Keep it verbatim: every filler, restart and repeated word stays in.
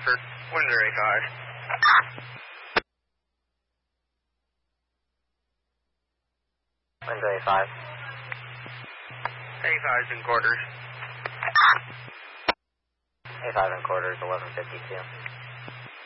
Crawford. Windsor A five. Windsor A five. A five's in quarters. A five in quarters, eleven fifty-two.